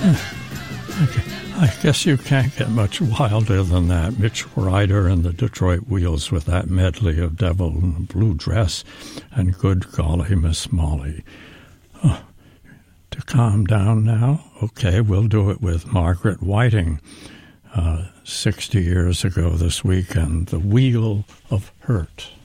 I guess you can't get much wilder than that. Mitch Ryder and the Detroit Wheels with that medley of Devil in a Blue Dress and Good Golly Miss Molly. Oh, to calm down now? Okay, we'll do it with Margaret Whiting. 60 years ago this weekend, The Wheel of Hurt.